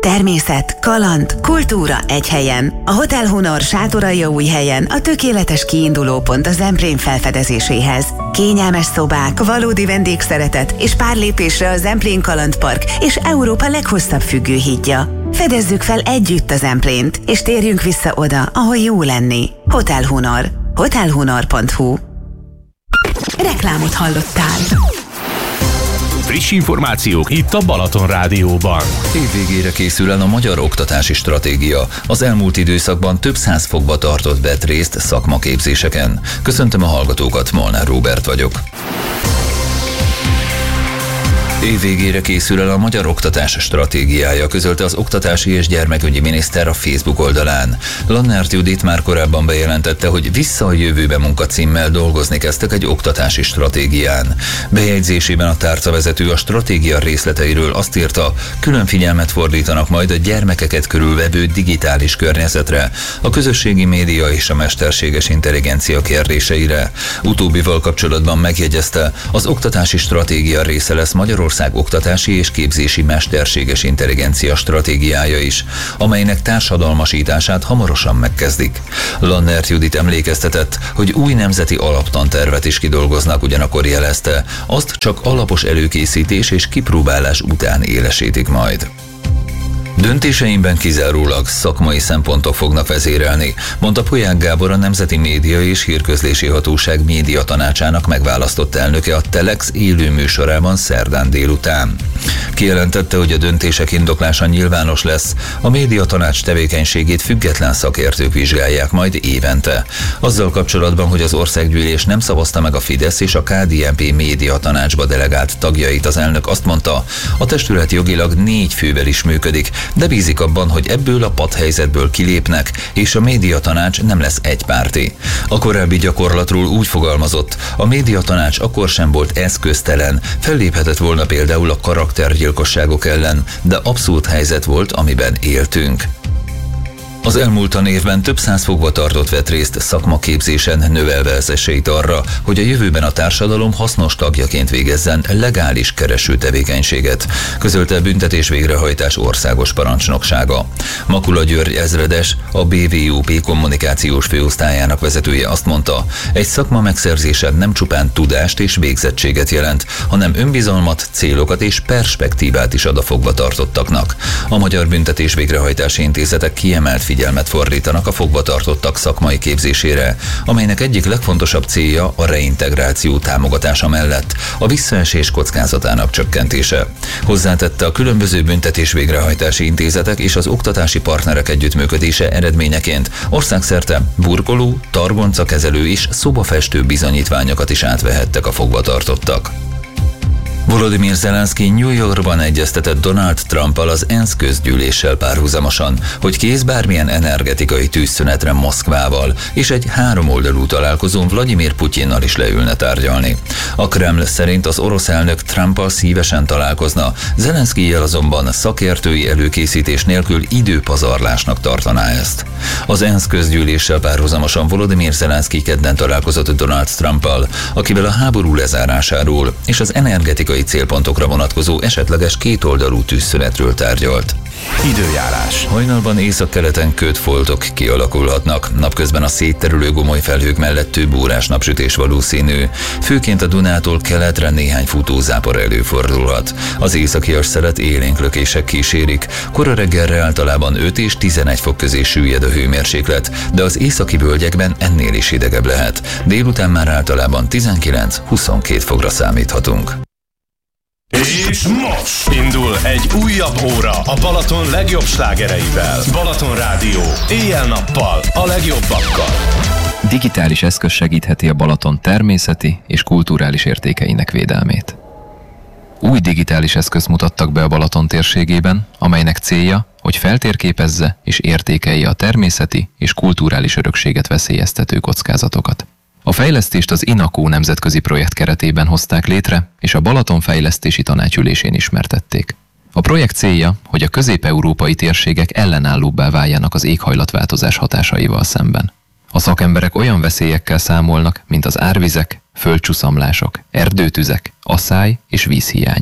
Természet, kaland, kultúra egy helyen. A Hotel Hunor Sátoraljaújhelyen a tökéletes kiindulópont a Zemplén felfedezéséhez. Kényelmes szobák, valódi vendégszeretet és pár lépésre a Zemplén Kalandpark és Európa leghosszabb függőhídja. Fedezzük fel együtt a Zemplént, és térjünk vissza oda, ahol jó lenni. Hotel Hunor. hotelhunor.hu. Reklámot hallottál. Friss információk itt a Balaton Rádióban. Évvégére készül el a Magyar Oktatási Stratégia. Az elmúlt időszakban több 100 fokba tartott vett részt szakmaképzéseken. Köszöntöm a hallgatókat, Molnár Róbert vagyok. Évvégére készül el a Magyar Oktatás Stratégiája, közölte az Oktatási és Gyermekügyi Miniszter a Facebook oldalán. Lannert Judit már korábban bejelentette, hogy Vissza a jövőbe munkacímmel dolgozni kezdtek egy oktatási stratégián. Bejegyzésében a tárcavezető a stratégia részleteiről azt írta, külön figyelmet fordítanak majd a gyermekeket körülvevő digitális környezetre, a közösségi média és a mesterséges intelligencia kérdéseire. Utóbbival kapcsolatban megjegyezte, az oktatási stratégia része lesz Magyarország oktatási és képzési mesterséges intelligencia stratégiája is, amelynek társadalmasítását hamarosan megkezdik. Lannert Judit emlékeztetett, hogy új nemzeti alaptantervet is kidolgoznak, ugyanakkor jelezte, azt csak alapos előkészítés és kipróbálás után élesítik majd. Döntéseimben kizárólag szakmai szempontok fognak vezérelni, mondta Polyák Gábor, a Nemzeti Média és Hírközlési Hatóság média tanácsának megválasztott elnöke a Telex élő műsorában szerdán délután. Kijelentette, hogy a döntések indoklása nyilvános lesz, a média tanács tevékenységét független szakértők vizsgálják majd évente. Azzal kapcsolatban, hogy az országgyűlés nem szavazta meg a Fidesz és a KDNP média tanácsba delegált tagjait, az elnök azt mondta, a testület jogilag 4 fővel is működik, de bízik abban, hogy ebből a padhelyzetből kilépnek, és a médiatanács nem lesz egypárti. A korábbi gyakorlatról úgy fogalmazott, a médiatanács akkor sem volt eszköztelen, felléphetett volna például a karaktergyilkosságok ellen, de abszurd helyzet volt, amiben éltünk. Az elmúlt évben több 100 fokba tartott vett részt szakmaképzésen, növelve az esélyt arra, hogy a jövőben a társadalom hasznos tagjaként végezzen legális kereső tevékenységet, közölte a Büntetés Végrehajtás Országos Parancsnoksága. Makula György ezredes, a BVUP kommunikációs főosztályának vezetője azt mondta, egy szakma megszerzése nem csupán tudást és végzettséget jelent, hanem önbizalmat, célokat és perspektívát is ad a fogva tartottaknak. A Magyar Büntetés Végrehajtási Intézetek kiemelt figyelmet fordítanak a fogvatartottak szakmai képzésére, amelynek egyik legfontosabb célja a reintegráció támogatása mellett a visszaesés kockázatának csökkentése. Hozzátette, a különböző büntetés végrehajtási intézetek és az oktatási partnerek együttműködése eredményeként országszerte burkoló, targoncakezelő és szobafestő bizonyítványokat is átvehettek a fogvatartottak. Volodymyr Zelenszky New Yorkban egyeztetett Donald Trumpal az ENSZ közgyűléssel párhuzamosan, hogy kész bármilyen energetikai tűzszünetre Moszkvával, és egy 3-oldalú találkozón Vladimir Putyinnal is leülne tárgyalni. A Kreml szerint az orosz elnök Trumpal szívesen találkozna, Zelenszkyjel azonban szakértői előkészítés nélkül időpazarlásnak tartaná ezt. Az ENSZ közgyűléssel párhuzamosan Volodymyr Zelenszky kedden találkozott Donald Trumpal, akivel a háború lezárásáról és az energetikai célpontokra vonatkozó esetleges kétoldalú tűzszünetről tárgyalt. Időjárás. Hajnalban északkeleten ködfoltok kialakulhatnak, napközben a szétterülő gomoly felhők mellett több órás napsütés valószínű. Főként a Dunától keletre néhány futózápor előfordulhat. Az északias szelet élénk lökések kísérik. Kora reggelre általában 5 és 11 fok közé süllyed a hőmérséklet, de az északi völgyekben ennél is hidegebb lehet. Délután már általában 19-22 fokra számíthatunk. És most indul egy újabb óra a Balaton legjobb slágereivel. Balaton Rádió. Éjjel-nappal a legjobbakkal. Digitális eszköz segítheti a Balaton természeti és kulturális értékeinek védelmét. Új digitális eszközt mutattak be a Balaton térségében, amelynek célja, hogy feltérképezze és értékelje a természeti és kulturális örökséget veszélyeztető kockázatokat. A fejlesztést az INACO nemzetközi projekt keretében hozták létre, és a Balaton Fejlesztési Tanácsülésén ismertették. A projekt célja, hogy a közép-európai térségek ellenállóbbá váljanak az éghajlatváltozás hatásaival szemben. A szakemberek olyan veszélyekkel számolnak, mint az árvizek, földcsuszamlások, erdőtüzek, asszály és vízhiány.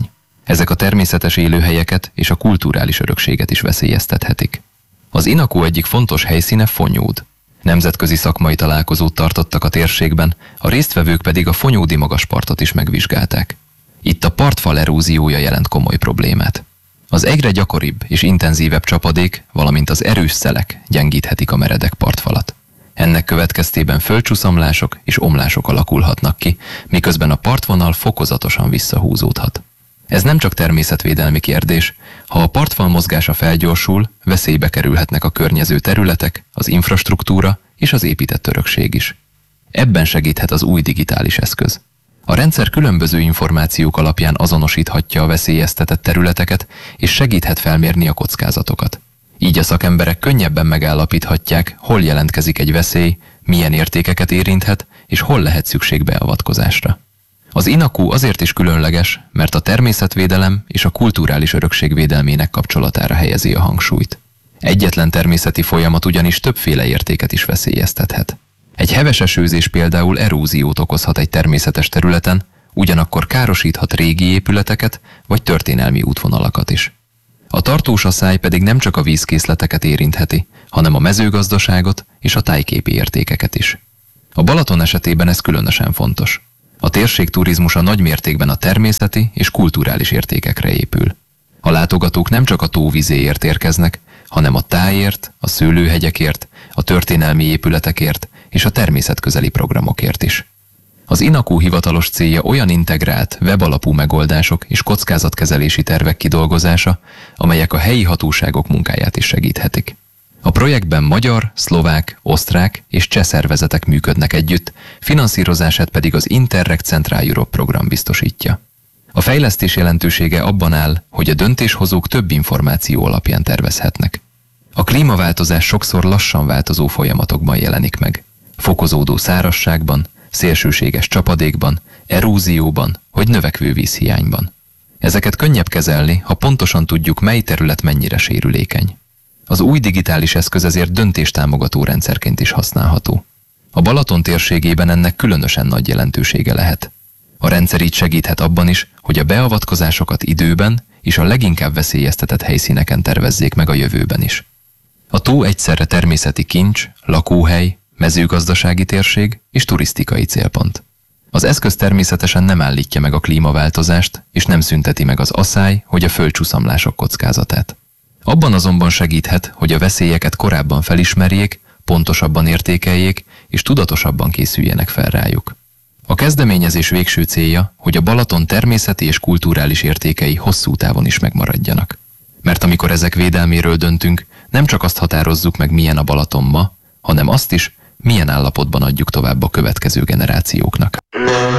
Ezek a természetes élőhelyeket és a kulturális örökséget is veszélyeztethetik. Az Inakó egyik fontos helyszíne Fonyód. Nemzetközi szakmai találkozót tartottak a térségben, a résztvevők pedig a fonyódi magaspartot is megvizsgálták. Itt a partfal eróziója jelent komoly problémát. Az egyre gyakoribb és intenzívebb csapadék, valamint az erős szelek gyengíthetik a meredek partfalat. Ennek következtében földcsúszamlások és omlások alakulhatnak ki, miközben a partvonal fokozatosan visszahúzódhat. Ez nem csak természetvédelmi kérdés, ha a partfal mozgása felgyorsul, veszélybe kerülhetnek a környező területek, az infrastruktúra és az épített örökség is. Ebben segíthet az új digitális eszköz. A rendszer különböző információk alapján azonosíthatja a veszélyeztetett területeket, és segíthet felmérni a kockázatokat. Így a szakemberek könnyebben megállapíthatják, hol jelentkezik egy veszély, milyen értékeket érinthet, és hol lehet szükség beavatkozásra. Az Inakó azért is különleges, mert a természetvédelem és a kulturális örökség védelmének kapcsolatára helyezi a hangsúlyt. Egyetlen természeti folyamat ugyanis többféle értéket is veszélyeztethet. Egy heves esőzés például eróziót okozhat egy természetes területen, ugyanakkor károsíthat régi épületeket vagy történelmi útvonalakat is. A tartós aszály pedig nem csak a vízkészleteket érintheti, hanem a mezőgazdaságot és a tájképi értékeket is. A Balaton esetében ez különösen fontos. A térség turizmusa nagy mértékben a természeti és kulturális értékekre épül. A látogatók nem csak a tóvizéért érkeznek, hanem a tájért, a szőlőhegyekért, a történelmi épületekért és a természetközeli programokért is. Az Inakó hivatalos célja olyan integrált, webalapú megoldások és kockázatkezelési tervek kidolgozása, amelyek a helyi hatóságok munkáját is segíthetik. A projektben magyar, szlovák, osztrák és cseh szervezetek működnek együtt, finanszírozását pedig az Interreg Central Europe program biztosítja. A fejlesztés jelentősége abban áll, hogy a döntéshozók több információ alapján tervezhetnek. A klímaváltozás sokszor lassan változó folyamatokban jelenik meg. Fokozódó szárazságban, szélsőséges csapadékban, erózióban vagy növekvő vízhiányban. Ezeket könnyebb kezelni, ha pontosan tudjuk, mely terület mennyire sérülékeny. Az új digitális eszköz ezért döntéstámogató rendszerként is használható. A Balaton térségében ennek különösen nagy jelentősége lehet. A rendszer így segíthet abban is, hogy a beavatkozásokat időben és a leginkább veszélyeztetett helyszíneken tervezzék meg a jövőben is. A tó egyszerre természeti kincs, lakóhely, mezőgazdasági térség és turisztikai célpont. Az eszköz természetesen nem állítja meg a klímaváltozást, és nem szünteti meg az aszály vagy a földcsúszamlások kockázatát. Abban azonban segíthet, hogy a veszélyeket korábban felismerjék, pontosabban értékeljék, és tudatosabban készüljenek fel rájuk. A kezdeményezés végső célja, hogy a Balaton természeti és kulturális értékei hosszú távon is megmaradjanak. Mert amikor ezek védelméről döntünk, nem csak azt határozzuk meg, milyen a Balaton ma, hanem azt is, milyen állapotban adjuk tovább a következő generációknak.